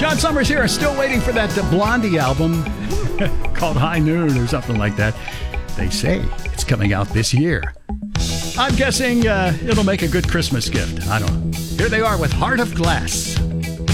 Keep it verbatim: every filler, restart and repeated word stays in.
John Summers here, still waiting for that Blondie album called High Noon or something like that. They say it's coming out this year. I'm guessing uh, it'll make a good Christmas gift. I don't know. Here they are with Heart of Glass.